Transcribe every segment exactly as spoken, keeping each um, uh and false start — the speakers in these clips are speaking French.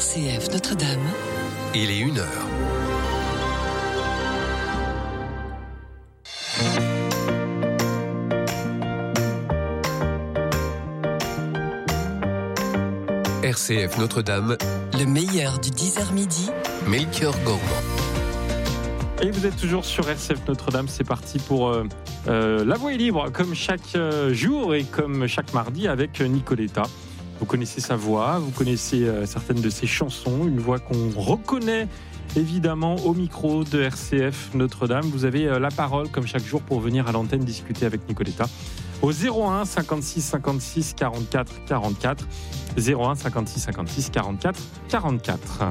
C F Notre-Dame. Il est une heure. R C F Notre-Dame, le meilleur du dix heures midi, Melchior Gormand. Et vous êtes toujours sur R C F Notre-Dame, c'est parti pour euh, euh, La Voix est libre, comme chaque euh, jour et comme chaque mardi avec Nicoletta. Vous connaissez sa voix, vous connaissez euh, certaines de ses chansons, une voix qu'on reconnaît évidemment au micro de R C F Notre-Dame. Vous avez euh, la parole comme chaque jour pour venir à l'antenne discuter avec Nicoletta au zéro un cinquante-six cinquante-six quarante-quatre quarante-quatre, zéro un cinquante-six cinquante-six quarante-quatre quarante-quatre.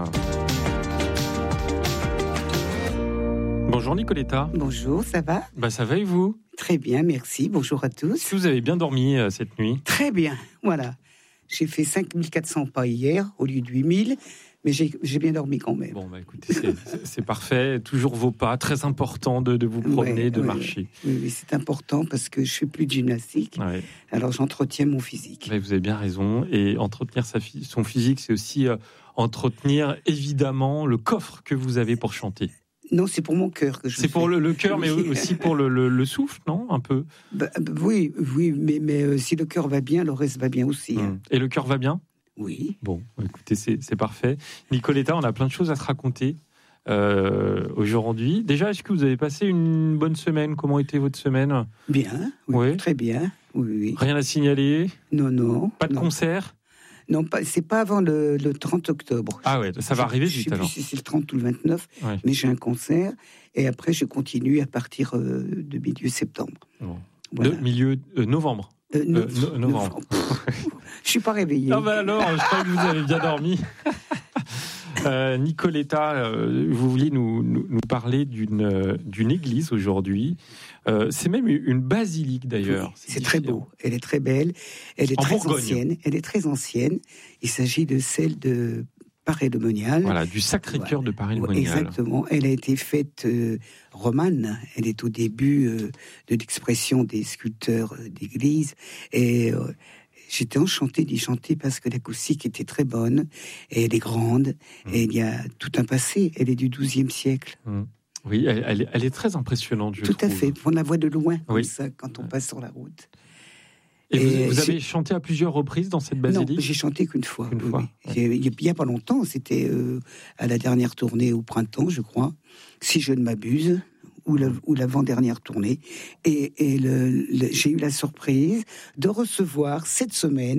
Bonjour Nicoletta. Bonjour, ça va ? Bah ça va et vous ? Très bien, merci. Bonjour à tous. Est-ce que vous avez bien dormi euh, cette nuit ? Très bien, voilà. J'ai fait cinq mille quatre cents pas hier au lieu de huit mille, mais j'ai, j'ai bien dormi quand même. Bon, bah écoutez, c'est, c'est, c'est parfait. Toujours vos pas, très important de, de vous promener, ouais, de ouais, marcher. Oui, oui, c'est important parce que je fais plus de gymnastique, Ouais. alors j'entretiens mon physique. Mais vous avez bien raison. Et entretenir sa, son physique, c'est aussi euh, entretenir évidemment le coffre que vous avez pour chanter. Non, c'est pour mon cœur que je C'est fais. pour le, le cœur, mais aussi pour le, le, le souffle, non ? Un peu. Bah, bah, oui, oui, mais, mais euh, si le cœur va bien, le reste va bien aussi. Mmh. Hein. Et le cœur va bien ? Oui. Bon, écoutez, c'est, c'est parfait. Nicoletta, on a plein de choses à se raconter euh, aujourd'hui. Déjà, est-ce que vous avez passé une bonne semaine ? Comment était votre semaine ? Bien, oui, Oui. très bien. Oui, oui. Rien à signaler ? Non, non. Pas de non. concert ? Non, pas, c'est pas avant le, le trente octobre. Ah ouais, ça va arriver je, vite je sais alors. plus si c'est le trente ou le vingt-neuf, Ouais. mais j'ai un concert et après je continue à partir euh, de milieu septembre. Bon. Voilà. De milieu euh, novembre. Euh, no- euh, no- novembre. Je suis pas réveillée. Ah bah alors, je croyais que vous avez bien dormi. Euh, Nicoletta, euh, vous vouliez nous, nous, nous parler d'une, euh, d'une église aujourd'hui. Euh, c'est même une basilique d'ailleurs. Oui, c'est, c'est très beau. Elle est très belle. Elle est en très Bourgogne. ancienne. Elle est très ancienne. Il s'agit de celle de Paray-le-Monial. Voilà, du Sacré-Cœur voilà. de Paray-le-Monial. Exactement. Elle a été faite euh, romane. Elle est au début euh, de l'expression des sculpteurs euh, d'église. Et euh, j'étais enchantée d'y chanter parce que l'acoustique était très bonne. Et elle est grande. Mmh. Et il y a tout un passé. Elle est du douzième siècle. Mmh. Oui, elle, elle, est, elle est très impressionnante, je tout trouve. Tout à fait. On la voit de loin, comme oui. ça, quand on passe sur la route. Et, et vous, vous avez chanté à plusieurs reprises dans cette basilique ? Non, j'ai chanté qu'une fois. Une oui, fois. Oui. Ouais. Il n'y a pas longtemps, c'était euh, à la dernière tournée au printemps, je crois, si je ne m'abuse, ou, la, ou l'avant-dernière tournée. Et, et le, le, j'ai eu la surprise de recevoir cette semaine